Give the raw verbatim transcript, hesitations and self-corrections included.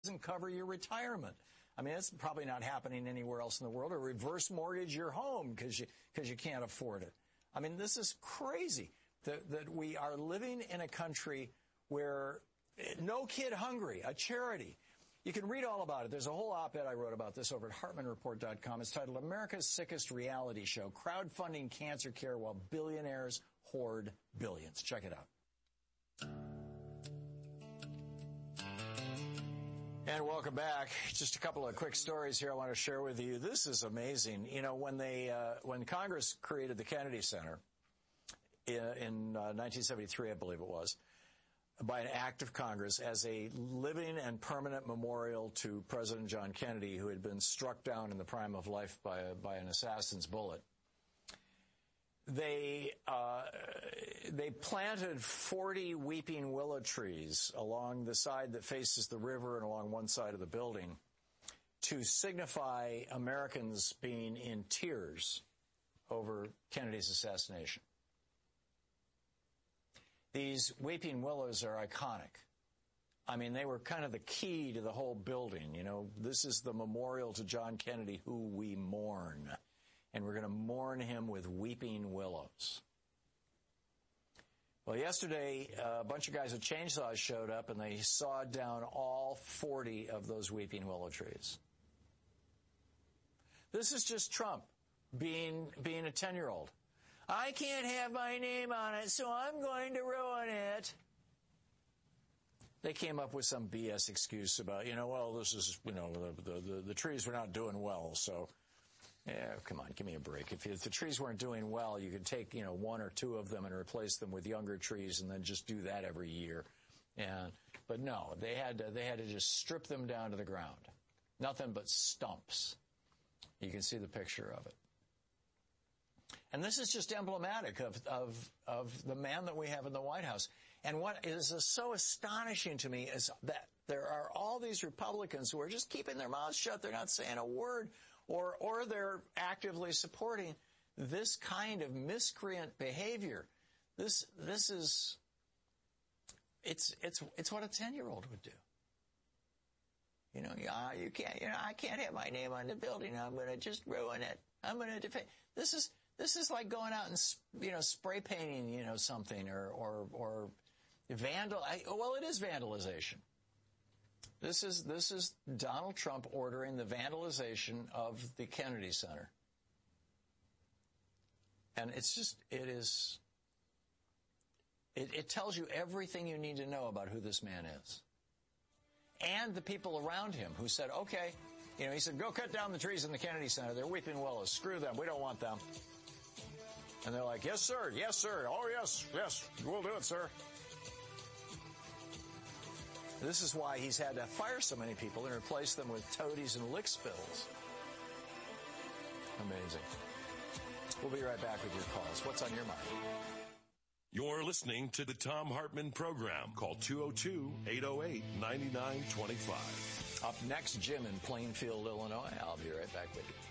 doesn't cover your retirement. I mean, it's probably not happening anywhere else in the world, or reverse mortgage your home because you, because you can't afford it. I mean, this is crazy that, that we are living in a country where No Kid Hungry, a charity. You can read all about it. There's a whole op-ed I wrote about this over at Hartman Report dot com. It's titled America's Sickest Reality Show, Crowdfunding Cancer Care While Billionaires Hoard Billions. Check it out. And welcome back. Just a couple of quick stories here I want to share with you. This is amazing. You know, when they, uh, when Congress created the Kennedy Center in, in uh, nineteen seventy-three, I believe it was, by an act of Congress as a living and permanent memorial to President John Kennedy, who had been struck down in the prime of life by, a, by an assassin's bullet. They uh, they planted forty weeping willow trees along the side that faces the river and along one side of the building to signify Americans being in tears over Kennedy's assassination. These weeping willows are iconic. I mean, they were kind of the key to the whole building. You know, this is the memorial to John Kennedy, who we mourn. And we're going to mourn him with weeping willows. Well, yesterday, uh, a bunch of guys with chainsaws showed up, and they sawed down all forty of those weeping willow trees. This is just Trump being being a ten-year-old. I can't have my name on it, so I'm going to ruin it. They came up with some B S excuse about, you know, well, this is, you know, the, the, the trees were not doing well, so... Yeah, come on, give me a break. If, if the trees weren't doing well, you could take, you know, one or two of them and replace them with younger trees and then just do that every year. And, but no, they had to, they had to just strip them down to the ground. Nothing but stumps. You can see the picture of it. And this is just emblematic of, of, of the man that we have in the White House. And what is so astonishing to me is that there are all these Republicans who are just keeping their mouths shut. They're not saying a word, or, or they're actively supporting this kind of miscreant behavior. This, this is, it's, it's, it's what a ten-year-old would do. You know, yeah, you can't, you know, I can't have my name on the building. I'm going to just ruin it. I'm going to defend. This is, This is like going out and, you know, spray painting, you know, something, or, or, or vandal. I, well, it is vandalization. This is, this is Donald Trump ordering the vandalization of the Kennedy Center. And it's just, it is, it, it tells you everything you need to know about who this man is. And the people around him who said, okay, you know, he said, go cut down the trees in the Kennedy Center. They're weeping willows. Screw them. We don't want them. And they're like, yes, sir. Yes, sir. Oh, yes. Yes. We'll do it, sir. This is why he's had to fire so many people and replace them with toadies and lick spills. Amazing. We'll be right back with your calls. What's on your mind? You're listening to the Thom Hartmann Program. Call two oh two, eight oh eight, nine nine two five. Up next, Jim in Plainfield, Illinois. I'll be right back with you.